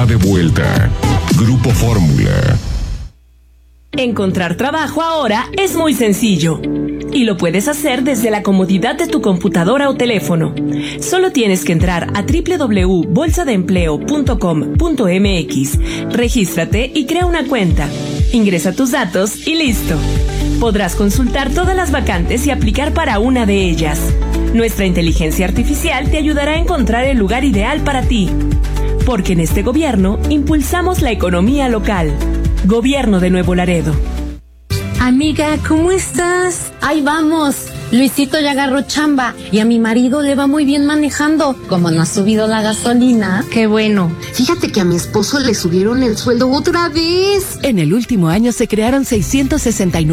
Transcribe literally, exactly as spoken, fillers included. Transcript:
de vuelta. Grupo Fórmula. Encontrar trabajo ahora es muy sencillo. Y lo puedes hacer desde la comodidad de tu computadora o teléfono. Solo tienes que entrar a doble u doble u doble u punto bolsa de empleo punto com punto m x, regístrate y crea una cuenta. Ingresa tus datos y listo. Podrás consultar todas las vacantes y aplicar para una de ellas. Nuestra inteligencia artificial te ayudará a encontrar el lugar ideal para ti. Porque en este gobierno impulsamos la economía local. Gobierno de Nuevo Laredo. Amiga, ¿cómo estás? Ahí vamos. Luisito ya agarró chamba y a mi marido le va muy bien manejando. Como no ha subido la gasolina. Qué bueno. Fíjate que a mi esposo le subieron el sueldo otra vez. En el último año se crearon seiscientos sesenta y nueve